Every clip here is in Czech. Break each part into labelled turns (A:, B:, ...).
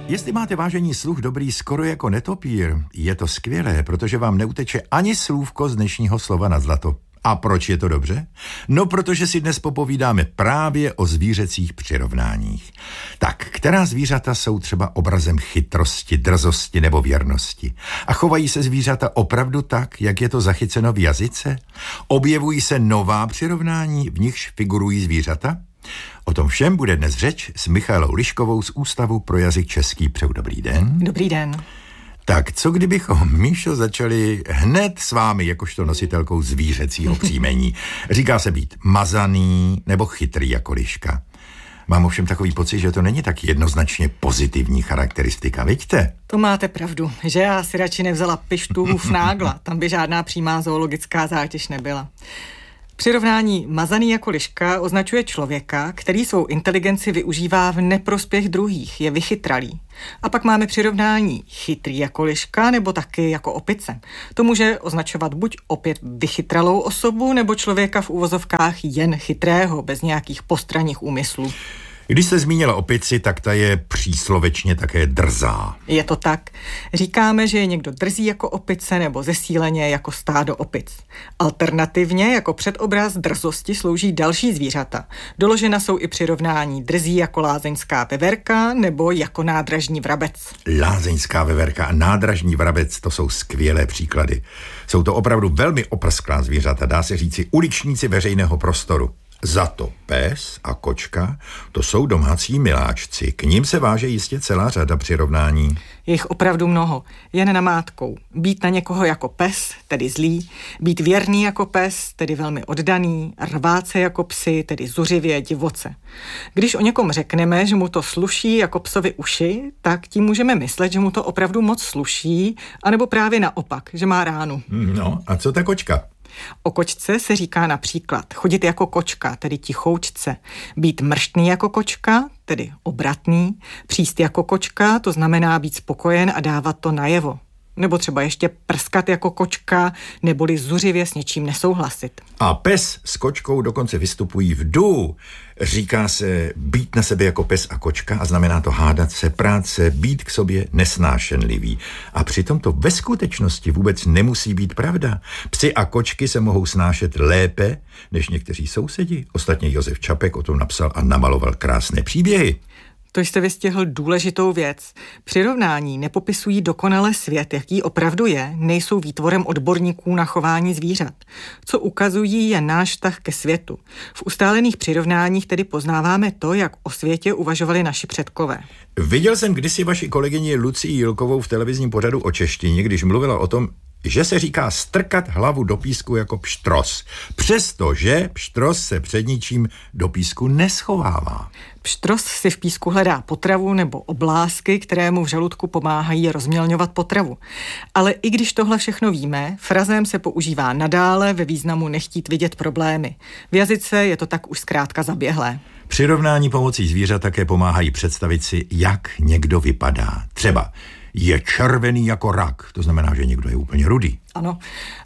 A: Jestli máte vážení sluch dobrý skoro jako netopír, je to skvělé, protože vám neuteče ani slůvko z dnešního slova na zlato. A proč je to dobře? No, protože si dnes popovídáme právě o zvířecích přirovnáních. Tak, která zvířata jsou třeba obrazem chytrosti, drzosti nebo věrnosti? A chovají se zvířata opravdu tak, jak je to zachyceno v jazyce? Objevují se nová přirovnání, v nichž figurují zvířata? O tom všem bude dnes řeč s Michaelou Liškovou z Ústavu pro jazyk český. Přeju dobrý den.
B: Dobrý den.
A: Tak co kdybychom, Míšo, začali hned s vámi jakožto nositelkou zvířecího příjmení. Říká se být mazaný nebo chytrý jako liška. Mám ovšem takový pocit, že to není tak jednoznačně pozitivní charakteristika, vidíte?
B: To máte pravdu, že já si radši nevzala pištu hufnágla, tam by žádná přímá zoologická zátěž nebyla. Přirovnání mazaný jako liška označuje člověka, který svou inteligenci využívá v neprospěch druhých, je vychytralý. A pak máme přirovnání chytrý jako liška nebo taky jako opice. To může označovat buď opět vychytralou osobu nebo člověka v uvozovkách jen chytrého, bez nějakých postranních úmyslů.
A: Když jste zmínila opici, tak ta je příslovečně také drzá.
B: Je to tak. Říkáme, že je někdo drzý jako opice nebo zesíleně jako stádo opic. Alternativně jako předobraz drzosti slouží další zvířata. Doložena jsou i přirovnání drzí jako lázeňská veverka nebo jako nádražní vrabec.
A: Lázeňská veverka a nádražní vrabec, to jsou skvělé příklady. Jsou to opravdu velmi oprsklá zvířata, dá se říci uličníci veřejného prostoru. Za to pes a kočka, to jsou domácí miláčci. K nim se váže jistě celá řada přirovnání.
B: Je jich opravdu mnoho, jen namátkou. Být na někoho jako pes, tedy zlý, být věrný jako pes, tedy velmi oddaný, rvát se jako psi, tedy zuřivě, divoce. Když o někom řekneme, že mu to sluší jako psovi uši, tak tím můžeme myslet, že mu to opravdu moc sluší, anebo právě naopak, že má ránu.
A: No, a co ta kočka?
B: O kočce se říká například chodit jako kočka, tedy tichoučce, být mrštný jako kočka, tedy obratný, příst jako kočka, to znamená být spokojen a dávat to najevo. Nebo třeba ještě prskat jako kočka, neboli zuřivě s něčím nesouhlasit.
A: A pes s kočkou dokonce vystupují v duu. Říká se být na sebe jako pes a kočka a znamená to hádat se, prát se, být k sobě nesnášenlivý. A přitom to ve skutečnosti vůbec nemusí být pravda. Psi a kočky se mohou snášet lépe než někteří sousedi. Ostatně Josef Čapek o tom napsal a namaloval krásné příběhy.
B: To jste vystihl důležitou věc. Přirovnání nepopisují dokonale svět, jaký opravdu je, nejsou výtvorem odborníků na chování zvířat. Co ukazují, je náš vztah ke světu. V ustálených přirovnáních tedy poznáváme to, jak o světě uvažovali naši předkové.
A: Viděl jsem kdysi vaši kolegyni Lucii Jilkovou v televizním pořadu o češtině, když mluvila o tom, že se říká strkat hlavu do písku jako pštros, přestože pštros se před ničím do písku neschovává.
B: Pštros si v písku hledá potravu nebo oblásky, které mu v žaludku pomáhají rozmělňovat potravu. Ale i když tohle všechno víme, frazém se používá nadále ve významu nechtít vidět problémy. V jazyce je to tak už zkrátka zaběhlé.
A: Přirovnání pomocí zvířat také pomáhají představit si, jak někdo vypadá. Třeba je červený jako rak, to znamená, že někdo je úplně rudý.
B: Ano,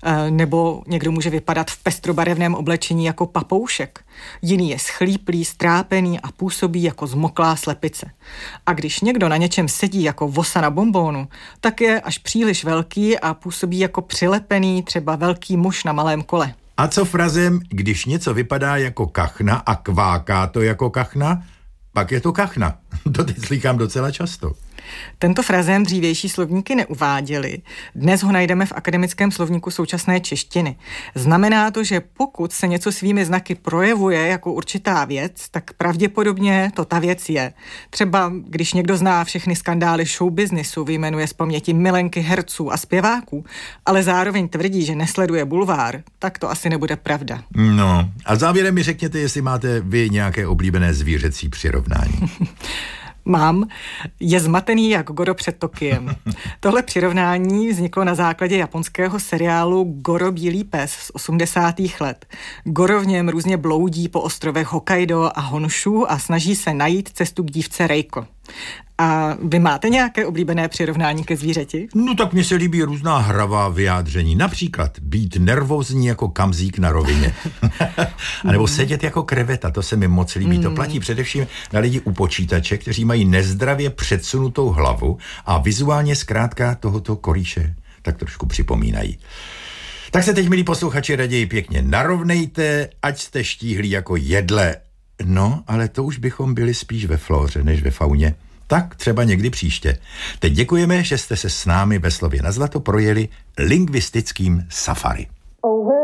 B: nebo někdo může vypadat v pestrobarevném oblečení jako papoušek. Jiný je schlíplý, strápený a působí jako zmoklá slepice. A když někdo na něčem sedí jako vosa na bonbónu, tak je až příliš velký a působí jako přilepený, třeba velký muž na malém kole.
A: A co frazem, když něco vypadá jako kachna a kváká to jako kachna, pak je to kachna. To teď slychám docela často.
B: Tento frazém dřívější slovníky neuváděli. Dnes ho najdeme v akademickém slovníku současné češtiny. Znamená to, že pokud se něco svými znaky projevuje jako určitá věc, tak pravděpodobně to ta věc je. Třeba když někdo zná všechny skandály showbiznisu, vyjmenuje z paměti milenky herců a zpěváků, ale zároveň tvrdí, že nesleduje bulvár, tak to asi nebude pravda.
A: No, a závěrem mi řekněte, jestli máte vy nějaké oblíbené zvířecí přirovnání.
B: Mám. Je zmatený jak Goro před Tokiem. Tohle přirovnání vzniklo na základě japonského seriálu Goro bílý pes z 80. let. Goro v něm různě bloudí po ostrovech Hokkaido a Honshu a snaží se najít cestu k dívce Reiko. A vy máte nějaké oblíbené přirovnání ke zvířeti?
A: No tak mně se líbí různá hravá vyjádření. Například být nervózní jako kamzík na rovině. A nebo sedět jako kreveta, to se mi moc líbí. To platí především na lidi u počítače, kteří mají nezdravě předsunutou hlavu a vizuálně zkrátka tohoto korýše tak trošku připomínají. Tak se teď, milí posluchači, raději pěkně narovnejte, ať jste štíhlí jako jedle. No, ale to už bychom byli spíš ve flóře než ve fauně. Tak třeba někdy příště. Teď děkujeme, že jste se s námi ve Slově na zlato projeli lingvistickým safari.